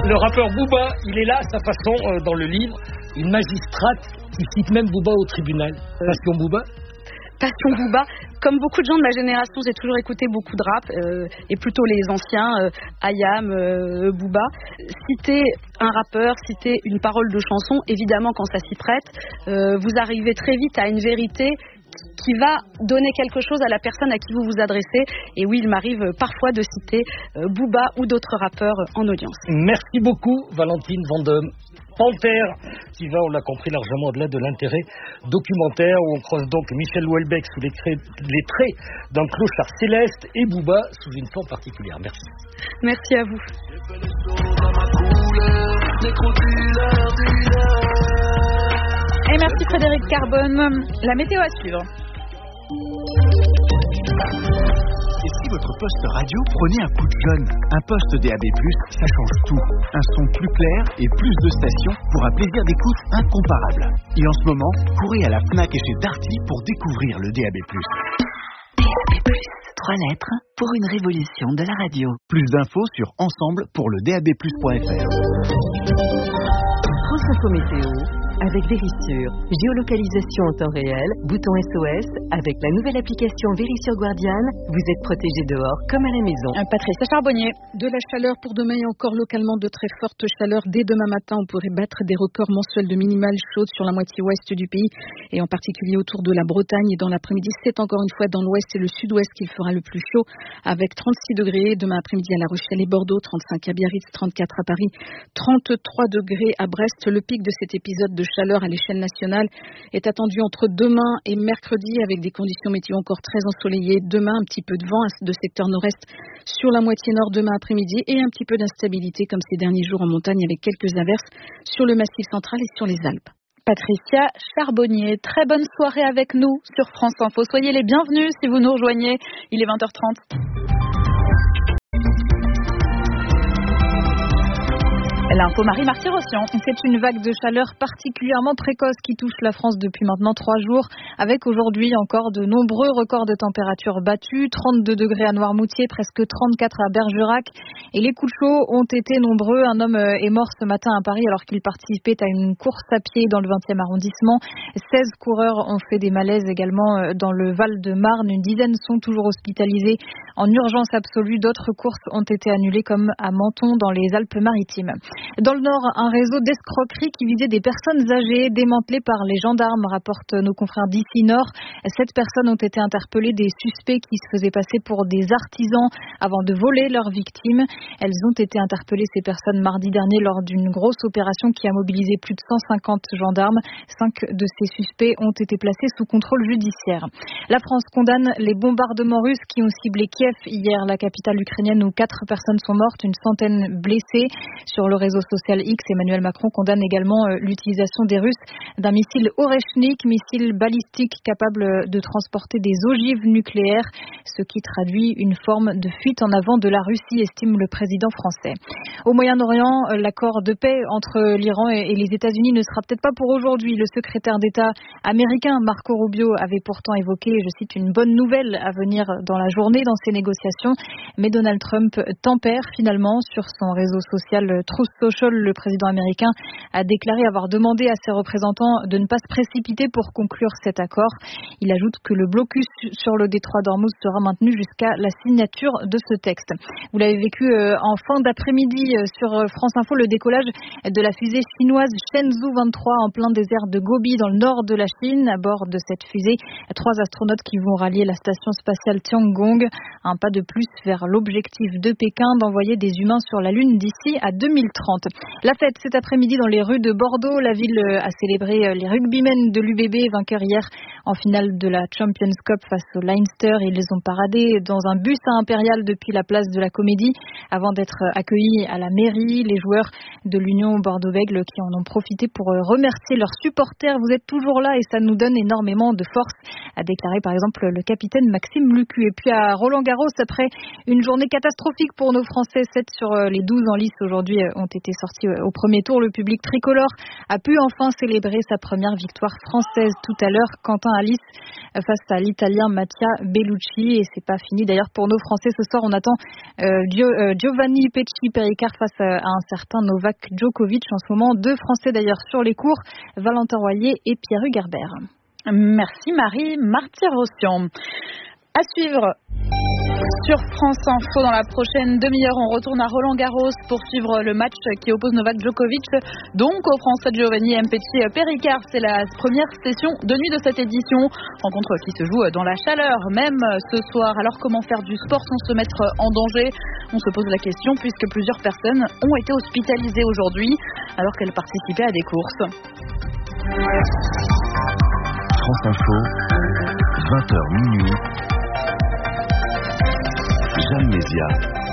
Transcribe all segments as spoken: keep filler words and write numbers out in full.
Le rappeur Booba, il est là à sa façon euh, dans le livre. Une magistrate qui cite même Booba au tribunal. Passion Booba. Passion Booba. Comme beaucoup de gens de ma génération, j'ai toujours écouté beaucoup de rap, euh, et plutôt les anciens, euh, Ayam, euh, Booba. Citer un rappeur, citer une parole de chanson, évidemment quand ça s'y prête, euh, vous arrivez très vite à une vérité qui va donner quelque chose à la personne à qui vous vous adressez. Et oui, il m'arrive parfois de citer euh, Booba ou d'autres rappeurs en audience. Merci beaucoup, Valentine Vendôme. Panthère, qui va, on l'a compris, largement au-delà de l'intérêt documentaire, où on croise donc Michel Houellebecq sous les traits, les traits d'un clochard céleste et Booba sous une forme particulière. Merci. Merci à vous. Et merci Frédéric Carbone. La météo à suivre. Et si votre poste radio prenait un coup de jeune? Un poste D A B plus, ça change tout. Un son plus clair et plus de stations pour un plaisir d'écoute incomparable. Et en ce moment, courez à la Fnac et chez Darty pour découvrir le D A B plus. D A B plus, trois lettres pour une révolution de la radio. Plus d'infos sur ensemble pour le D A B plus point F R. France Info Météo avec Vérissure. Géolocalisation en temps réel, bouton S O S. Avec la nouvelle application Vérissure Guardian, vous êtes protégé dehors comme à la maison. Patricia Charbonnier. De la chaleur pour demain et encore localement de très fortes chaleurs. Dès demain matin, on pourrait battre des records mensuels de minimales chaudes sur la moitié ouest du pays et en particulier autour de la Bretagne. Et dans l'après-midi, c'est encore une fois dans l'ouest et le sud-ouest qu'il fera le plus chaud avec trente-six degrés. Demain après-midi à La Rochelle et Bordeaux, trente-cinq à Biarritz, trente-quatre à Paris, trente-trois degrés à Brest. Le pic de cet épisode de chaleur à l'échelle nationale est attendu entre demain et mercredi avec des conditions météo encore très ensoleillées. Demain, un petit peu de vent de secteur nord-est sur la moitié nord demain après-midi et un petit peu d'instabilité comme ces derniers jours en montagne avec quelques averses sur le massif central et sur les Alpes. Patricia Charbonnier, très bonne soirée avec nous sur France Info. Soyez les bienvenus si vous nous rejoignez. Il est vingt heures trente. L'info Marie Marty-Rossian. C'est une vague de chaleur particulièrement précoce qui touche la France depuis maintenant trois jours, avec aujourd'hui encore de nombreux records de température battus, trente-deux degrés à Noirmoutier, presque trente-quatre à Bergerac. Et les coups de chaud ont été nombreux. Un homme est mort ce matin à Paris alors qu'il participait à une course à pied dans le vingtième arrondissement. seize coureurs ont fait des malaises également dans le Val-de-Marne. Une dizaine sont toujours hospitalisés en urgence absolue. D'autres courses ont été annulées comme à Menton dans les Alpes-Maritimes. Dans le Nord, un réseau d'escroquerie qui visait des personnes âgées démantelé par les gendarmes, rapportent nos confrères d'ici Nord. Sept personnes ont été interpellées, des suspects qui se faisaient passer pour des artisans avant de voler leurs victimes. Elles ont été interpellées, ces personnes, mardi dernier lors d'une grosse opération qui a mobilisé plus de cent cinquante gendarmes. Cinq de ces suspects ont été placés sous contrôle judiciaire. La France condamne les bombardements russes qui ont ciblé Kiev hier, la capitale ukrainienne, où quatre personnes sont mortes, une centaine blessées. Sur le réseau social X, Emmanuel Macron condamne également l'utilisation des Russes d'un missile Oreshnik, missile balistique capable de transporter des ogives nucléaires, ce qui traduit une forme de fuite en avant de la Russie, estime le président français. Au Moyen-Orient, l'accord de paix entre l'Iran et les États-Unis ne sera peut-être pas pour aujourd'hui. Le secrétaire d'État américain Marco Rubio avait pourtant évoqué, je cite, une bonne nouvelle à venir dans la journée dans ces négociations, mais Donald Trump tempère finalement. Sur son réseau social Truth Social, le président américain a déclaré avoir demandé à ses représentants de ne pas se précipiter pour conclure cet accord. Il ajoute que le blocus sur le détroit d'Ormuz sera maintenu jusqu'à la signature de ce texte. Vous l'avez vécu en fin d'après-midi sur France Info, le décollage de la fusée chinoise Shenzhou vingt-trois en plein désert de Gobi dans le nord de la Chine. À bord de cette fusée, trois astronautes qui vont rallier la station spatiale Tiangong. Un pas de plus vers l'objectif de Pékin d'envoyer des humains sur la Lune d'ici à deux mille trente. La fête cet après-midi dans les rues de Bordeaux. La ville a célébré les rugbymen de l'U B B, vainqueurs hier en finale de la Champions Cup face au Leinster. Ils les ont paradés dans un bus à Impérial depuis la place de la Comédie avant d'être accueillis à la mairie. Les joueurs de l'Union Bordeaux-Bègles qui en ont profité pour remercier leurs supporters. Vous êtes toujours là et ça nous donne énormément de force, a déclaré par exemple le capitaine Maxime Lucu. Et puis à Roland-Garros, après une journée catastrophique pour nos Français, sept sur les douze en lice aujourd'hui ont été sortis au premier tour. Le public tricolore a pu enfin célébrer sa première victoire française tout à l'heure. Quentin Alice face à l'Italien Mattia Bellucci. Et c'est pas fini d'ailleurs pour nos Français. Ce soir, on attend euh, Giovanni Pecci Péricard face à un certain Novak Djokovic. En ce moment, deux Français d'ailleurs sur les cours, Valentin Royer et Pierre-Hugues Herbert. Merci Marie Martyr-Rossian. À suivre sur France Info dans la prochaine demi-heure, on retourne à Roland-Garros pour suivre le match qui oppose Novak Djokovic donc au Français Giovanni Mpetshi Péricard. C'est la première session de nuit de cette édition, rencontre qui se joue dans la chaleur même ce soir. Alors comment faire du sport sans se mettre en danger? On se pose la question puisque plusieurs personnes ont été hospitalisées aujourd'hui alors qu'elles participaient à des courses. France Info, vingt heures minuit. Jeanne Mézia.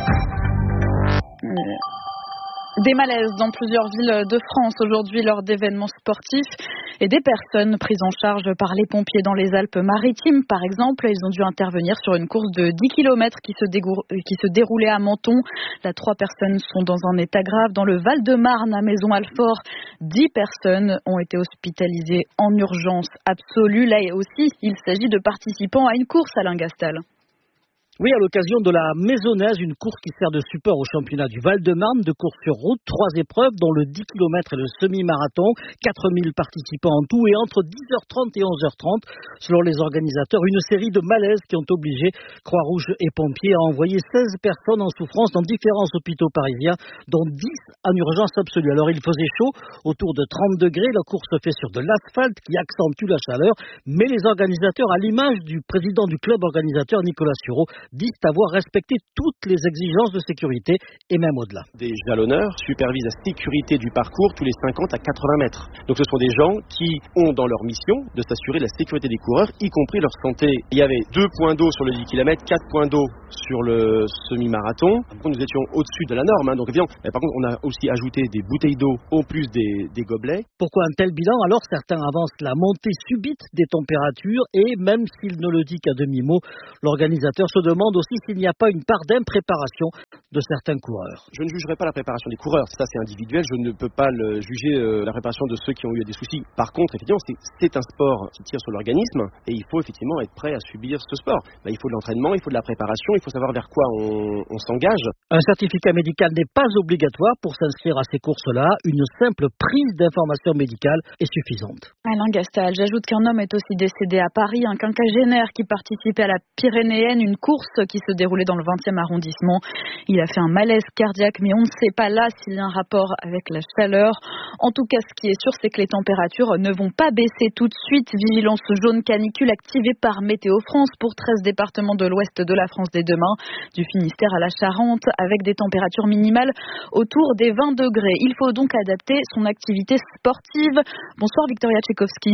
Des malaises dans plusieurs villes de France aujourd'hui lors d'événements sportifs et des personnes prises en charge par les pompiers dans les Alpes-Maritimes. Par exemple, ils ont dû intervenir sur une course de dix kilomètres qui se, dégour... qui se déroulait à Menton. Là, trois personnes sont dans un état grave. Dans le Val-de-Marne, à Maison-Alfort, dix personnes ont été hospitalisées en urgence absolue. Là aussi, il s'agit de participants à une course, Alain Gastal. Oui, à l'occasion de la Maisonnaise, une course qui sert de support au championnat du Val-de-Marne, de course sur route, trois épreuves, dont le dix kilomètres et le semi-marathon, quatre mille participants en tout, et entre dix heures trente et onze heures trente, selon les organisateurs, une série de malaises qui ont obligé Croix-Rouge et pompiers à envoyer seize personnes en souffrance dans différents hôpitaux parisiens, dont dix en urgence absolue. Alors il faisait chaud, autour de trente degrés, la course se fait sur de l'asphalte qui accentue la chaleur, mais les organisateurs, à l'image du président du club organisateur Nicolas Sureau, disent avoir respecté toutes les exigences de sécurité et même au-delà. Des jalonneurs supervisent la sécurité du parcours tous les cinquante à quatre-vingts mètres. Donc ce sont des gens qui ont dans leur mission de s'assurer la sécurité des coureurs, y compris leur santé. Il y avait deux points d'eau sur le dix kilomètres, quatre points d'eau sur le semi-marathon. Nous étions au-dessus de la norme, hein, donc évidemment. Par contre, on a aussi ajouté des bouteilles d'eau au plus des, des gobelets. Pourquoi un tel bilan? Alors certains avancent la montée subite des températures et même s'il ne le dit qu'à demi-mot, l'organisateur se demande aussi s'il n'y a pas une part d'impréparation de certains coureurs. Je ne jugerai pas la préparation des coureurs, ça c'est individuel, je ne peux pas le juger euh, la préparation de ceux qui ont eu des soucis. Par contre, effectivement, c'est, c'est un sport qui tire sur l'organisme et il faut effectivement être prêt à subir ce sport. Là, il faut de l'entraînement, il faut de la préparation, il faut savoir vers quoi on, on s'engage. Un certificat médical n'est pas obligatoire pour s'inscrire à ces courses-là, une simple prise d'information médicale est suffisante. Alain Gastal, j'ajoute qu'un homme est aussi décédé à Paris, un quinquagénaire qui participait à la Pyrénéenne, une course qui se déroulait dans le vingtième arrondissement. Il a fait un malaise cardiaque, mais on ne sait pas là s'il y a un rapport avec la chaleur. En tout cas, ce qui est sûr, c'est que les températures ne vont pas baisser tout de suite. Vigilance jaune canicule activée par Météo France pour treize départements de l'ouest de la France dès demain, du Finistère à la Charente, avec des températures minimales autour des vingt degrés. Il faut donc adapter son activité sportive. Bonsoir Victoria Tchaikovsky.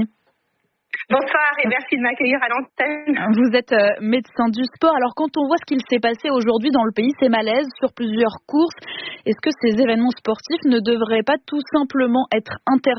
Bonsoir et merci de m'accueillir à l'antenne. Vous êtes euh, médecin du sport. Alors quand on voit ce qu'il s'est passé aujourd'hui dans le pays, ces malaises sur plusieurs courses, est-ce que ces événements sportifs ne devraient pas tout simplement être interdits ?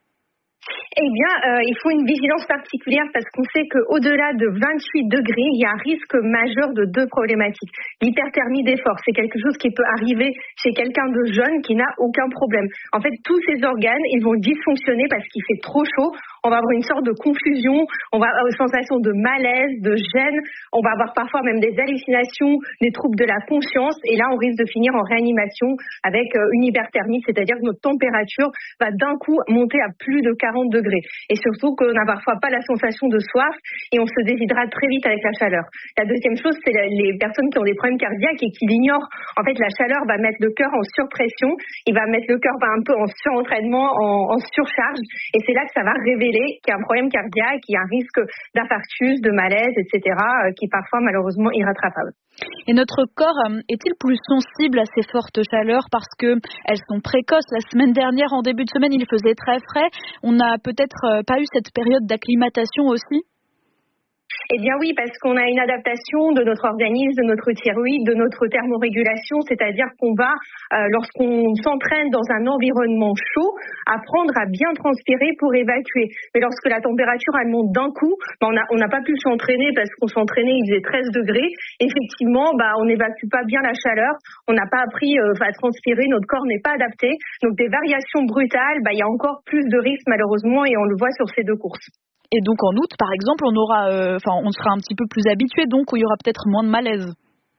Eh bien, euh, il faut une vigilance particulière parce qu'on sait qu'au-delà de vingt-huit degrés, il y a un risque majeur de deux problématiques. L'hyperthermie d'effort, c'est quelque chose qui peut arriver chez quelqu'un de jeune qui n'a aucun problème. En fait, tous ces organes, ils vont dysfonctionner parce qu'il fait trop chaud. On va avoir une sorte de confusion, on va avoir une sensation de malaise, de gêne, on va avoir parfois même des hallucinations, des troubles de la conscience, et là on risque de finir en réanimation avec une hyperthermie, c'est-à-dire que notre température va d'un coup monter à plus de quarante degrés. Et surtout qu'on n'a parfois pas la sensation de soif et on se déshydrate très vite avec la chaleur. La deuxième chose, c'est les personnes qui ont des problèmes cardiaques et qui l'ignorent. En fait, la chaleur va mettre le cœur en surpression, il va mettre le cœur un peu en surentraînement, en, en surcharge, et c'est là que ça va révéler qu'il y a un problème cardiaque, qu'il y a un risque d'infarctus, de malaise, et cetera, qui est parfois malheureusement irrattrapable. Et notre corps est-il plus sensible à ces fortes chaleurs parce qu'elles sont précoces? La semaine dernière, en début de semaine, il faisait très frais. On n'a peut-être pas eu cette période d'acclimatation aussi? Eh bien oui, parce qu'on a une adaptation de notre organisme, de notre thyroïde, de notre thermorégulation, c'est-à-dire qu'on va, euh, lorsqu'on s'entraîne dans un environnement chaud, apprendre à bien transpirer pour évacuer. Mais lorsque la température elle monte d'un coup, bah, on a, on n'a pas pu s'entraîner parce qu'on s'entraînait, il faisait treize degrés. Effectivement, bah, on n'évacue pas bien la chaleur, on n'a pas appris euh, à transpirer, notre corps n'est pas adapté. Donc des variations brutales, bah, il y a encore plus de risques malheureusement et on le voit sur ces deux courses. Et donc en août, par exemple, on aura, enfin, euh, on sera un petit peu plus habitué, donc où il y aura peut-être moins de malaise.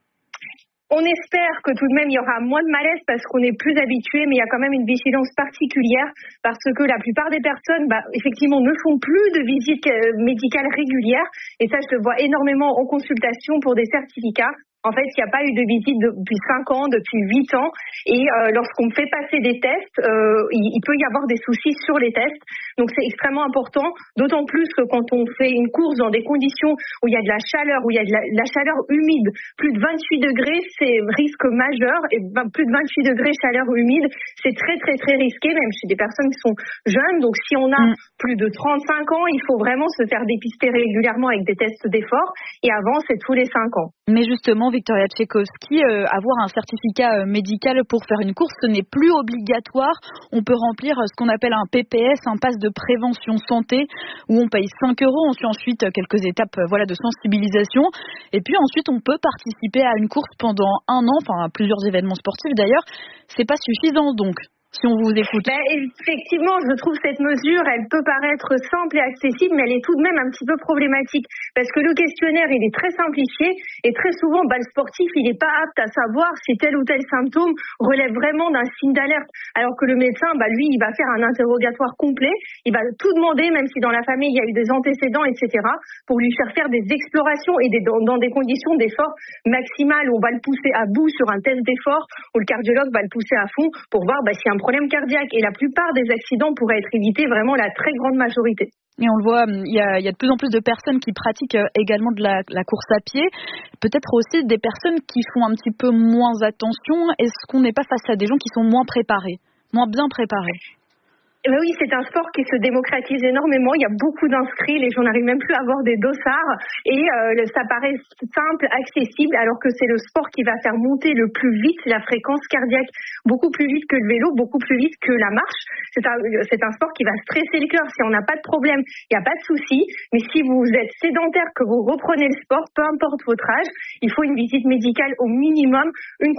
On espère que tout de même il y aura moins de malaise parce qu'on est plus habitué, mais il y a quand même une vigilance particulière parce que la plupart des personnes, bah, effectivement, ne font plus de visites médicales régulières. Et ça, je le vois énormément en consultation pour des certificats. En fait, il n'y a pas eu de visite depuis cinq ans, depuis huit ans. Et euh, lorsqu'on fait passer des tests, euh, il, il peut y avoir des soucis sur les tests. Donc, c'est extrêmement important, d'autant plus que quand on fait une course dans des conditions où il y a de la chaleur, où il y a de la, de la chaleur humide, plus de vingt-huit degrés, c'est risque majeur. Et ben, plus de vingt-huit degrés, chaleur humide, c'est très, très, très risqué, même chez des personnes qui sont jeunes. Donc, si on a mmh. plus de trente-cinq ans, il faut vraiment se faire dépister régulièrement avec des tests d'effort. Et avant, c'est tous les cinq ans. Mais justement, Victoria Tchaikovsky, euh, avoir un certificat euh, médical pour faire une course, ce n'est plus obligatoire. On peut remplir euh, ce qu'on appelle un P P S, un pass de prévention santé, où on paye cinq euros. On suit ensuite euh, quelques étapes euh, voilà, de sensibilisation. Et puis ensuite, on peut participer à une course pendant un an, enfin à plusieurs événements sportifs d'ailleurs. C'est pas suffisant donc. Si on vous écoute. Ben, effectivement, je trouve cette mesure, elle peut paraître simple et accessible, mais elle est tout de même un petit peu problématique. Parce que le questionnaire, il est très simplifié et très souvent, ben, le sportif, il n'est pas apte à savoir si tel ou tel symptôme relève vraiment d'un signe d'alerte. Alors que le médecin, ben, lui, il va faire un interrogatoire complet, il va tout demander, même si dans la famille, il y a eu des antécédents, et cetera, pour lui faire faire des explorations et des, dans, dans des conditions d'effort maximales où on va le pousser à bout sur un test d'effort, où le cardiologue va le pousser à fond pour voir ben, s'il y a un problème cardiaque. Et la plupart des accidents pourraient être évités, vraiment la très grande majorité. Et on le voit, il y a, il y a de plus en plus de personnes qui pratiquent également de la, la course à pied. Peut-être aussi des personnes qui font un petit peu moins attention. Est-ce qu'on n'est pas face à des gens qui sont moins préparés, moins bien préparés ? Eh bien oui, c'est un sport qui se démocratise énormément. Il y a beaucoup d'inscrits, les gens n'arrivent même plus à avoir des dossards et euh, ça paraît simple, accessible, alors que c'est le sport qui va faire monter le plus vite la fréquence cardiaque, beaucoup plus vite que le vélo, beaucoup plus vite que la marche. C'est un, c'est un sport qui va stresser le cœur. Si on n'a pas de problème, il n'y a pas de souci. Mais si vous êtes sédentaire, que vous reprenez le sport, peu importe votre âge, il faut une visite médicale au minimum, une